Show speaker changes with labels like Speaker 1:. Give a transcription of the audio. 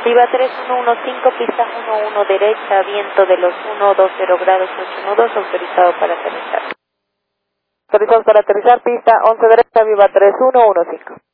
Speaker 1: Viva 3115, pista 11 derecha, viento de los 120 grados 8 nudos, autorizado para aterrizar.
Speaker 2: Autorizado para aterrizar, pista 11 derecha, Viva 3115.